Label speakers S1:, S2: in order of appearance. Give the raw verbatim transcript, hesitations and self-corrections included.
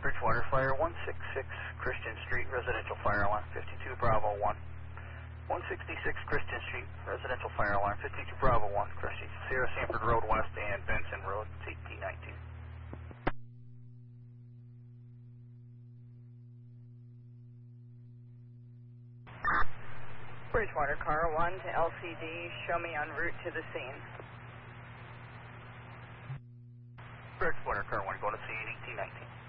S1: Bridgewater Fire, one sixty-six Christian Street, residential fire alarm, fifty-two Bravo one. one sixty-six Christian Street, residential fire alarm, fifty-two Bravo one, Christie, Sierra Sanford Road West and Benson Road, C T nineteen.
S2: Bridgewater Car one to L C D, show me en route to the scene.
S1: Bridgewater Car one, going to scene, eighteen nineteen.